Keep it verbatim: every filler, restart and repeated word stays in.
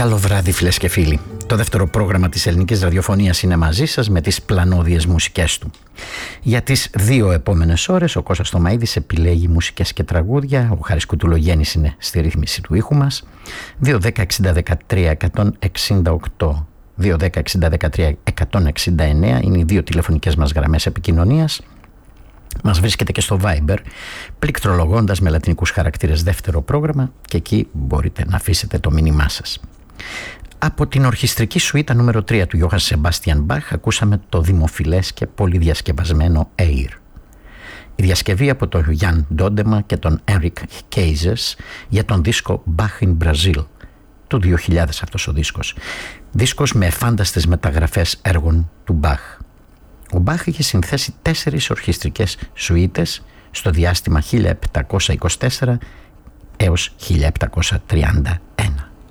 Καλό βράδυ φίλες και φίλοι. Το δεύτερο πρόγραμμα της ελληνικής ραδιοφωνίας είναι μαζί σας με τις πλανόδιες μουσικές του. Για τις δύο επόμενες ώρες ο Κώστας Τωμαΐδης επιλέγει μουσικές και τραγούδια. Ο Χάρης Κουτουλογέννης είναι στη ρύθμιση του ήχου μας. δύο δέκα εξήντα δεκατρία εκατόν εξήντα οκτώ δύο δέκα εξήντα δεκατρία εκατόν εξήντα εννέα είναι οι δύο τηλεφωνικές μας γραμμές επικοινωνίας. Μας βρίσκεται και στο Viber, πληκτρολογώντας με λατινικούς χαρακτήρες δεύτερο πρόγραμμα, και εκεί μπορείτε να αφήσετε το μήνυμά σας. Από την ορχιστρική σουίτα νούμερο τρία του Johann Sebastian Bach ακούσαμε το δημοφιλές και πολυδιασκευασμένο Air. Η διασκευή από τον Jan Dodema και τον Enric Cases για τον δίσκο Bach in Brazil του δύο χιλιάδες, αυτός ο δίσκος. Δίσκος με φάνταστες μεταγραφές έργων του Bach. Ο Μπάχ είχε συνθέσει τέσσερις ορχιστρικές σουίτες στο διάστημα χίλια επτακόσια είκοσι τέσσερα έως χίλια επτακόσια τριάντα